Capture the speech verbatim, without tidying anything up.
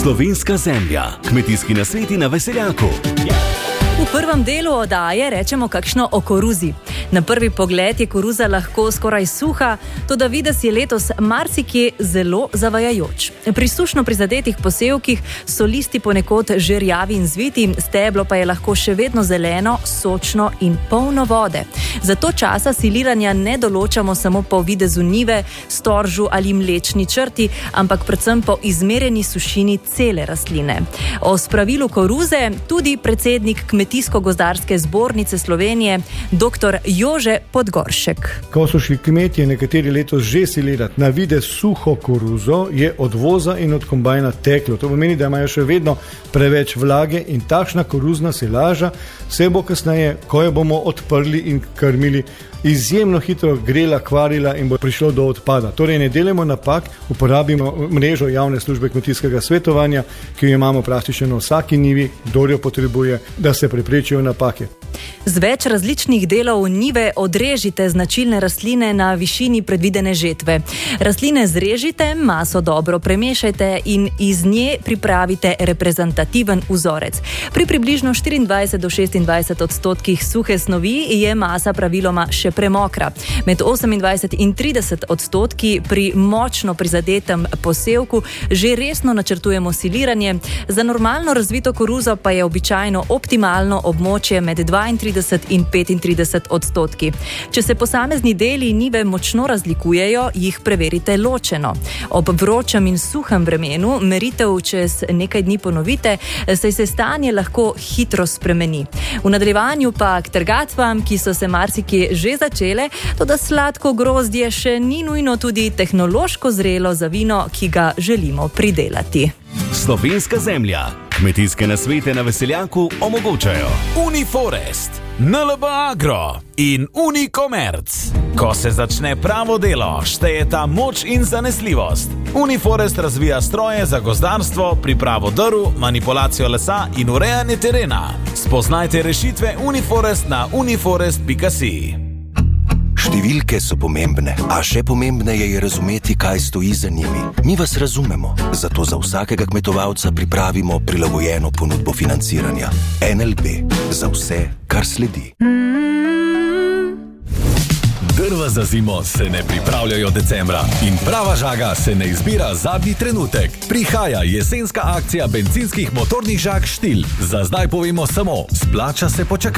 Slovenska zemlja, kmetijski nasveti na Veseljaku. V prvem delu oddaje rečemo kakšno o koruzi. Na prvi pogled je koruza lahko skoraj suha, toda videz je letos marsikje zelo zavajajoč. Pri sušno prizadetih posevkih so listi ponekod že rjavi in zviti, steblo pa je lahko še vedno zeleno, sočno in polno vode. Zato časa siliranja ne določamo samo po videzu njive, storžu ali mlečni črti, ampak predvsem po izmerjeni sušini cele rastline. O spravilu koruze tudi predsednik Kmetijsko-gozdarske zbornice Slovenije, doktor Jože Podgoršek. Ko so šli kmetje nekateri letos že silirati na videz suho koruzo, je od voza in od kombajna teklo. To pomeni, da imajo še vedno preveč vlage in takšna koruzna silaža se bo kasneje, ko jo bomo odprli in krmili, izjemno hitro grela, kvarila in bo prišlo do odpada. Torej ne delamo napak, uporabimo mrežo javne službe kmetijskega svetovanja, ki jo imamo praktično na vsaki njivi, kdor jo potrebuje, da se preprečijo napake. Z več različnih delov njive odrežite značilne rastline na višini predvidene žetve. Rastline zrežite, maso dobro premešajte in iz nje pripravite reprezentativen vzorec. Pri približno štiriindvajset do šestindvajset odstotkih suhe snovi je masa praviloma še premokra. Med osemindvajset in trideset odstotki pri močno prizadetem posevku že resno načrtujemo siliranje. Za normalno razvito koruzo pa je običajno optimalno območje med dvaintrideset in petintrideset odstotki. Če se posamezni deli njive močno razlikujejo, jih preverite ločeno. Ob vročem in suhem vremenu meritev čez nekaj dni ponovite, saj se stanje lahko hitro spremeni. V nadaljevanju pa k trgatvam, ki so se marsikje že začele, toda sladko grozdje še ni nujno tudi tehnološko zrelo za vino, ki ga želimo pridelati. Slovenska zemlja, kmetijske nasvete na Veseljaku omogočajo Uniforest, N L B Agro in Unikomerc. Ko se začne pravo delo, štejeta moč in zanesljivost. Uniforest razvija stroje za gozdarstvo, pripravo drv, manipulacijo lesa in urejanje terena. Spoznajte rešitve Uniforest na uniforest pika si. Številke so pomembne, a še pomembneje je razumeti, kaj stoji za njimi. Mi vas razumemo, zato za vsakega kmetovalca pripravimo prilagojeno ponudbo financiranja. N L B, za vse, kar sledi. Drva za zimo se ne pripravljajo decembra in prava žaga se ne izbira zadnji trenutek. Prihaja jesenska akcija bencinskih motornih žag Štil. Za zdaj povemo samo, splača se počakati.